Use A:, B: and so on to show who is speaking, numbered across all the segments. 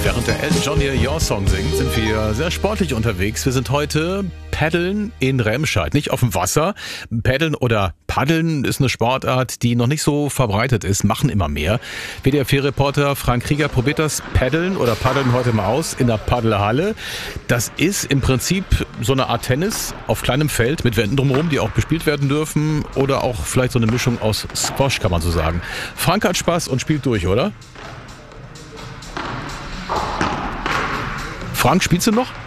A: Während der Elton John hier Your Song singt, sind wir sehr sportlich unterwegs. Wir sind heute Paddeln in Remscheid, nicht auf dem Wasser. Paddeln oder Paddeln ist eine Sportart, die noch nicht so verbreitet ist, machen immer mehr. WDR-4-Reporter Frank Krieger probiert das Paddeln oder Paddeln heute mal aus in der Paddelhalle. Das ist im Prinzip so eine Art Tennis auf kleinem Feld mit Wänden drumherum, die auch bespielt werden dürfen, oder auch vielleicht so eine Mischung aus Squash, kann man so sagen. Frank hat Spaß und spielt durch, oder? Frank, spielst du noch?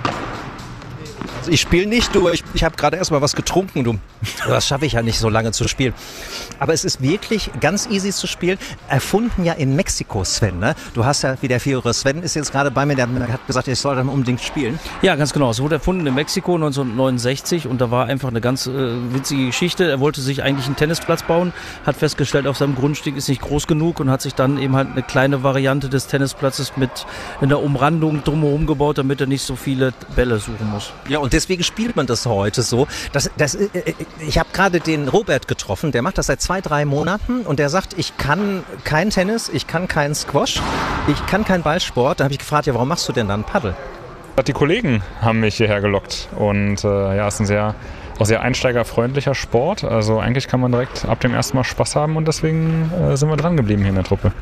B: Ich spiele nicht, du. Ich habe gerade erst mal was getrunken, du. Das schaffe ich ja nicht so lange zu spielen. Aber es ist wirklich ganz easy zu spielen. Erfunden ja in Mexiko, Sven, ne? Du hast ja, wie der Vierer Sven ist jetzt gerade bei mir, der hat gesagt, ich soll dann unbedingt spielen.
C: Ja, ganz genau. Es wurde erfunden in Mexiko 1969 und da war einfach eine ganz witzige Geschichte. Er wollte sich eigentlich einen Tennisplatz bauen, hat festgestellt, auf seinem Grundstück ist nicht groß genug und hat sich dann eben halt eine kleine Variante des Tennisplatzes mit einer Umrandung drumherum gebaut, damit er nicht so viele Bälle suchen muss.
B: Ja, und deswegen spielt man das heute so. Ich habe gerade den Robert getroffen, der macht das seit 2-3 Monaten und der sagt, ich kann kein Tennis, ich kann keinen Squash, ich kann keinen Ballsport. Da habe ich gefragt, ja, warum machst du denn dann Paddel?
D: Die Kollegen haben mich hierher gelockt und es ist ein sehr einsteigerfreundlicher Sport. Also eigentlich kann man direkt ab dem ersten Mal Spaß haben und deswegen sind wir dran geblieben hier in der Truppe.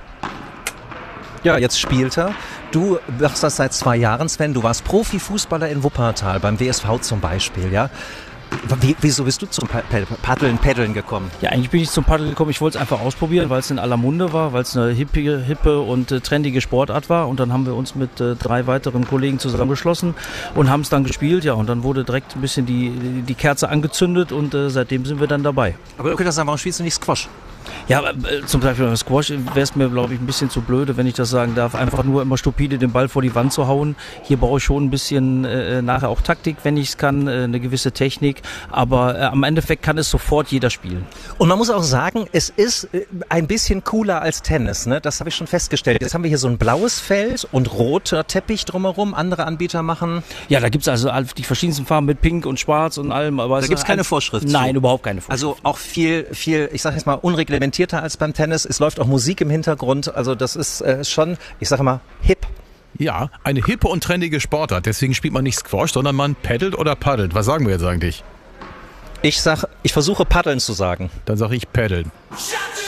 B: Ja, jetzt spielt er. Du machst das seit 2 Jahren, Sven. Du warst Profifußballer in Wuppertal, beim WSV zum Beispiel, ja? Wieso bist du zum Paddeln gekommen?
C: Ja, eigentlich bin ich zum Paddeln gekommen. Ich wollte es einfach ausprobieren, weil es in aller Munde war, weil es eine hippe und trendige Sportart war. Und dann haben wir uns mit 3 weiteren Kollegen zusammengeschlossen und haben es dann gespielt. Ja, und dann wurde direkt ein bisschen die Kerze angezündet und seitdem sind wir dann dabei.
B: Aber okay, warum spielst du nicht Squash?
C: Ja, zum Beispiel beim Squash wäre es mir, glaube ich, ein bisschen zu blöde, wenn ich das sagen darf, einfach nur immer stupide den Ball vor die Wand zu hauen. Hier brauche ich schon ein bisschen nachher auch Taktik, wenn ich es kann, eine gewisse Technik, aber am Endeffekt kann es sofort jeder spielen.
B: Und man muss auch sagen, es ist ein bisschen cooler als Tennis, ne? Das habe ich schon festgestellt. Jetzt haben wir hier so ein blaues Feld und roter Teppich drumherum, andere Anbieter machen...
C: Ja, da gibt es also die verschiedensten Farben mit Pink und Schwarz und allem. Aber
B: da gibt es keine Vorschrift?
C: Nein, überhaupt keine Vorschrift.
B: Also auch viel, ich sage jetzt mal, unreglementierter als beim Tennis. Es läuft auch Musik im Hintergrund. Also das ist schon, ich sage mal, hip.
A: Ja, eine hippe und trendige Sportart. Deswegen spielt man nicht Squash, sondern man paddelt oder paddelt. Was sagen wir jetzt eigentlich?
B: Ich versuche paddeln zu sagen.
A: Dann sage ich paddeln.